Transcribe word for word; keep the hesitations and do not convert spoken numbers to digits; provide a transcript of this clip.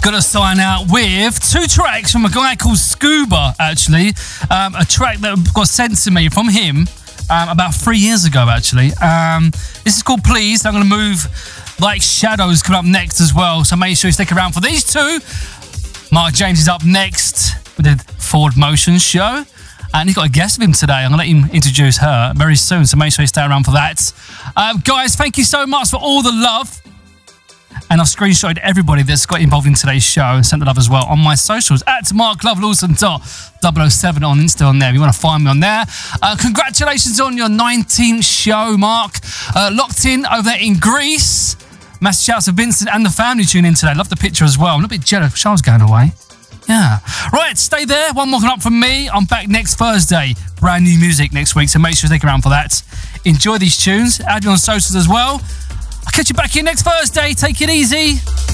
Gonna sign out with two tracks from a guy called Scuba, actually. Um, a track that got sent to me from him um, about three years ago, actually. Um, this is called Please. I'm gonna move Like Shadows coming up next as well, so make sure you stick around for these two. Mark James is up next with the Forward Motion show, and he's got a guest with him today. I'm going to let him introduce her very soon, so make sure you stay around for that. Um, guys, thank you so much for all the love. And I've screenshotted everybody that's got involved in today's show and sent the love as well on my socials at Mark Love Lawson dot double oh seven on Insta on there. If you want to find me on there. Uh, congratulations on your nineteenth show, Mark. Uh, locked in over there in Greece. Massive shouts to Vincent and the family tuning in today. Love the picture as well. I'm a bit jealous. Charles going away. Yeah. Right, stay there. One more coming up from me. I'm back next Thursday. Brand new music next week, so make sure you stick around for that. Enjoy these tunes. Add me on socials as well. I'll catch you back here next Thursday. Take it easy.